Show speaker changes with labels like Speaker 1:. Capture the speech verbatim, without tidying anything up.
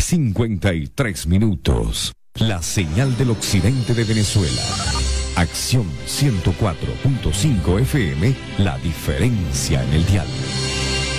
Speaker 1: cincuenta y tres minutos. La señal del occidente de Venezuela. Acción ciento cuatro punto cinco F M, la diferencia en el dial.